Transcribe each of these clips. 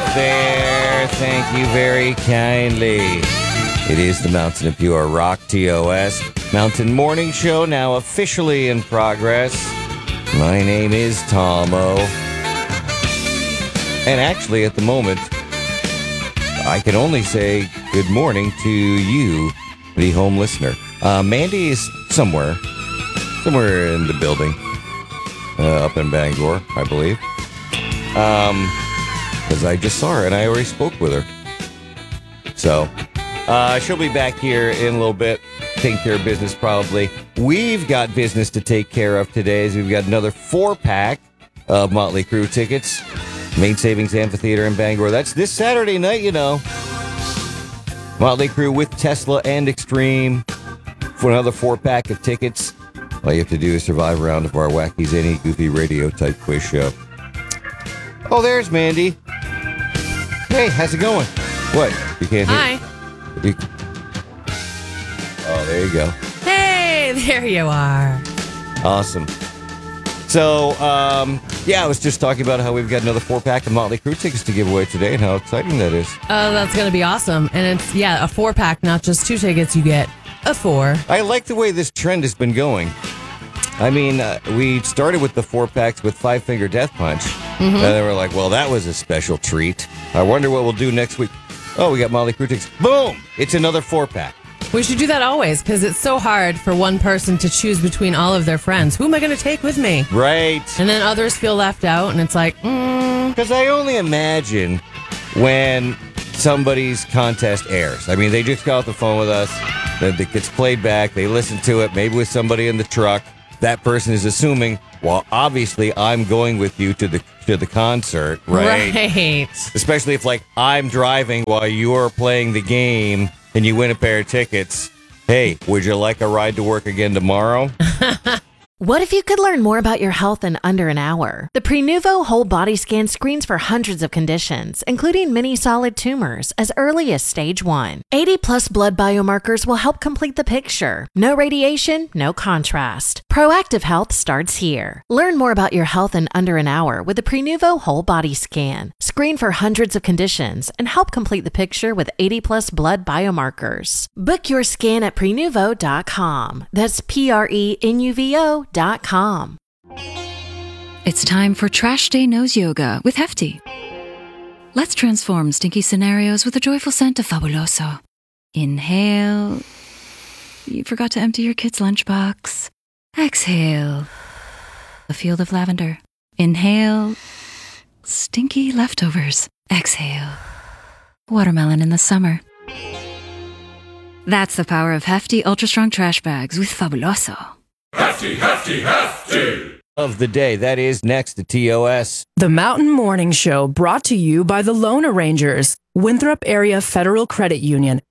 there. Thank you very kindly. It is the Mountain of Pure Rock TOS Mountain Morning Show, now officially in progress. My name is Tomo. And actually, at the moment, I can only say good morning to you, the home listener. Mandy is somewhere in the building, up in Bangor, I believe. Because I just saw her and I already spoke with her. So, she'll be back here in a little bit, taking care of business probably. We've got business to take care of today, as we've got another 4-pack of Motley Crue tickets. Main Savings Amphitheater in Bangor. That's this Saturday night, you know. Motley Crue with Tesla and Extreme for another 4-pack of tickets. All you have to do is survive a round of our Wacky Zany Goofy Radio type quiz show. Oh, there's Mandy. Hey, how's it going? What? You can't hear? Hi. Oh, there you go. Hey, there you are. Awesome. So, I was just talking about how we've got another 4-pack of Motley Crue tickets to give away today and how exciting that is. Oh, that's going to be awesome. And it's, a 4-pack, not just 2 tickets. You get a 4. I like the way this trend has been going. I mean, we started with the 4-packs with Five Finger Death Punch. Mm-hmm. And then we're like, well, that was a special treat. I wonder what we'll do next week. Oh, we got Motley Crue tickets. Boom! It's another 4-pack. We should do that always, because it's so hard for one person to choose between all of their friends. Who am I going to take with me? Right. And then others feel left out, and it's like, Because I only imagine when somebody's contest airs. I mean, they just got off the phone with us. Then it gets played back. They listen to it, maybe with somebody in the truck. That person is assuming, well, obviously, I'm going with you to the concert, right? Right. Especially if, like, I'm driving while you're playing the game and you win a pair of tickets. Hey, would you like a ride to work again tomorrow? What if you could learn more about your health in under an hour? The Prenuvo Whole Body Scan screens for hundreds of conditions, including many solid tumors, as early as stage 1. 80-plus blood biomarkers will help complete the picture. No radiation, no contrast. Proactive health starts here. Learn more about your health in under an hour with the Prenuvo Whole Body Scan. Screen for hundreds of conditions and help complete the picture with 80-plus blood biomarkers. Book your scan at Prenuvo.com. That's Prenuvo.com. It's time for Trash Day Nose Yoga with Hefty. Let's transform stinky scenarios with a joyful scent of Fabuloso. Inhale. You forgot to empty your kid's lunchbox. Exhale. A field of lavender. Inhale. Stinky leftovers. Exhale. Watermelon in the summer. That's the power of Hefty Ultra Strong Trash Bags with Fabuloso. Hefty, hefty, hefty! Of the day. That is next to TOS. The Mountain Morning Show, brought to you by the Loan Arrangers, Winthrop Area Federal Credit Union,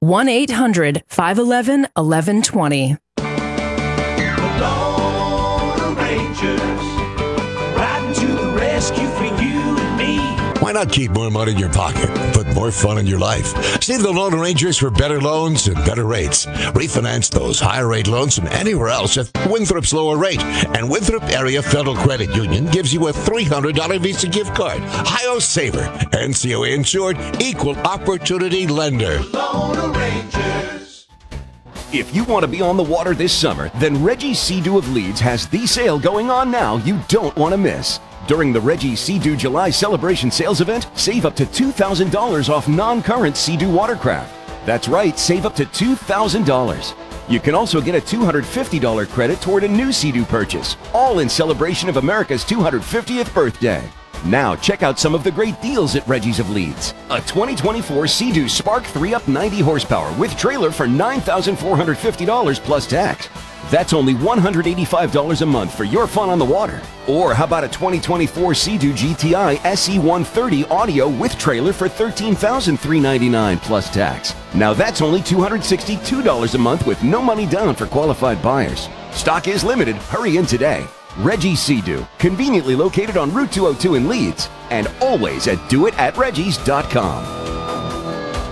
1-800-511-1120. The Loan Arrangers, riding to the rescue for you and me. Why not keep more money in your pocket and put more fun in your life? See the Loan Arrangers for better loans and better rates. Refinance those higher rate loans from anywhere else at Winthrop's lower rate. And Winthrop Area Federal Credit Union gives you a $300 Visa gift card. Ohio Saver, NCOA insured, equal opportunity lender. Loan Arrangers. If you want to be on the water this summer, then Reggie Sea-Doo of Leeds has the sale going on now you don't want to miss. During the Reggie Sea-Doo July Celebration Sales Event, save up to $2,000 off non-current Sea-Doo watercraft. That's right, save up to $2,000. You can also get a $250 credit toward a new Sea-Doo purchase, all in celebration of America's 250th birthday. Now check out some of the great deals at Reggie's of Leeds. A 2024 Sea-Doo Spark 3-Up 90 horsepower with trailer for $9,450 plus tax. That's only $185 a month for your fun on the water. Or how about a 2024 Sea-Doo GTI SE130 audio with trailer for $13,399 plus tax. Now that's only $262 a month with no money down for qualified buyers. Stock is limited. Hurry in today. Reggie Sea-Doo, conveniently located on Route 202 in Leeds, and always at doitatreggies.com.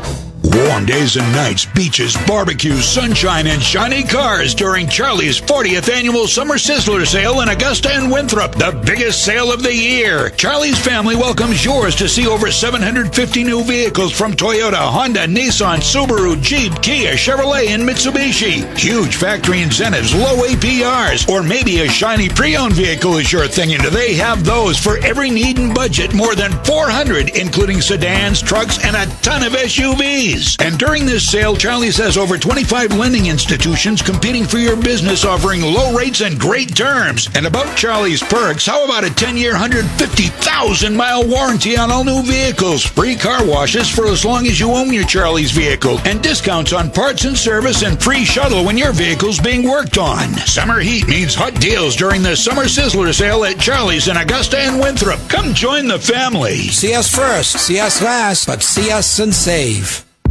Warm days and nights, beaches, barbecues, sunshine, and shiny cars during Charlie's 40th annual Summer Sizzler sale in Augusta and Winthrop, the biggest sale of the year. Charlie's family welcomes yours to see over 750 new vehicles from Toyota, Honda, Nissan, Subaru, Jeep, Kia, Chevrolet, and Mitsubishi. Huge factory incentives, low APRs, or maybe a shiny pre-owned vehicle is your thing, and they have those for every need and budget. More than 400, including sedans, trucks, and a ton of SUVs. And during this sale, Charlie's has over 25 lending institutions competing for your business, offering low rates and great terms. And about Charlie's perks, how about a 10-year, 150,000-mile warranty on all new vehicles, free car washes for as long as you own your Charlie's vehicle, and discounts on parts and service, and free shuttle when your vehicle's being worked on. Summer heat means hot deals during the Summer Sizzler sale at Charlie's in Augusta and Winthrop. Come join the family. See us first, see us last, but see us and save.